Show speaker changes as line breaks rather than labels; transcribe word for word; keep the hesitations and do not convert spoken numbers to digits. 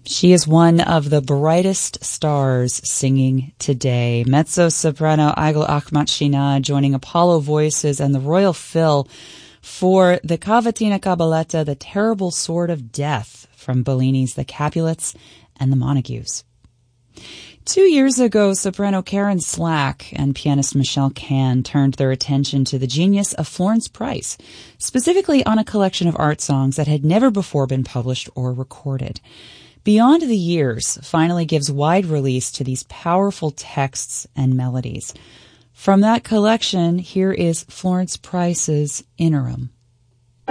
She is one of the brightest stars singing today. Mezzo-soprano Aigul Akhmatshina joining Apollo Voices and the Royal Phil for the Cavatina Cabaletta, The Terrible Sword of Death, from Bellini's The Capulets and the Montagues. Two years ago, soprano Karen Slack and pianist Michelle Kahn turned their attention to the genius of Florence Price, specifically on a collection of art songs that had never before been published or recorded. Beyond the Years finally gives wide release to these powerful texts and melodies. From that collection, here is Florence Price's Interim.